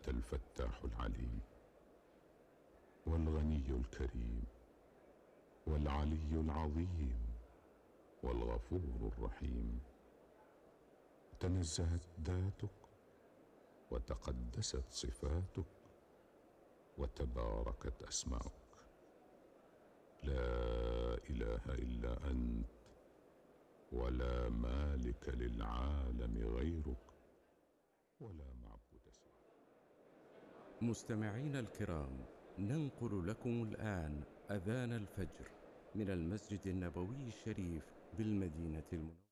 أنت الفتاح العليم والغني الكريم والعلي العظيم والغفور الرحيم. تنزهت ذاتك وتقدست صفاتك وتباركت أسماؤك. لا إله إلا أنت ولا مالك للعالم غيرك ولا معبود سواك. مستمعينا الكرام، ننقل لكم الآن أذان الفجر من المسجد النبوي الشريف بالمدينة المنورة.